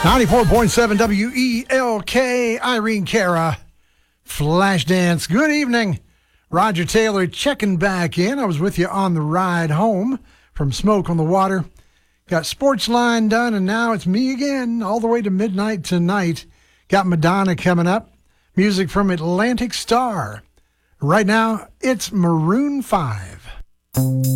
94.7 WELK, Irene Cara, Flashdance. Good evening. Roger Taylor checking back in. I was with you on the ride home from Smoke on the Water. Got Sportsline done, and now it's me again, all the way to midnight tonight. Got Madonna coming up. Music from Atlantic Star. Right now, it's Maroon 5.